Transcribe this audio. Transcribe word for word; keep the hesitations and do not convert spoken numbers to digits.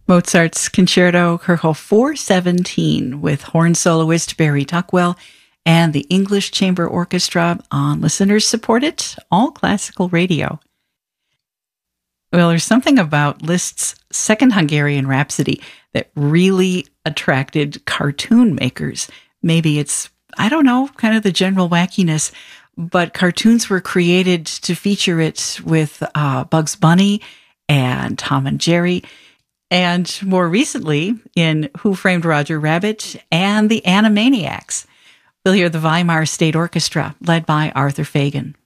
Mozart's Concerto Kerkel four seventeen with horn soloist Barry Tuckwell and the English Chamber Orchestra on listeners-supported all-classical radio. Well, there's something about Liszt's Second Hungarian Rhapsody that really attracted cartoon makers. Maybe it's, I don't know, kind of the general wackiness, but cartoons were created to feature it with uh, Bugs Bunny and Tom and Jerry, and more recently in Who Framed Roger Rabbit and the Animaniacs. We'll hear the Weimar State Orchestra, led by Arthur Fagan.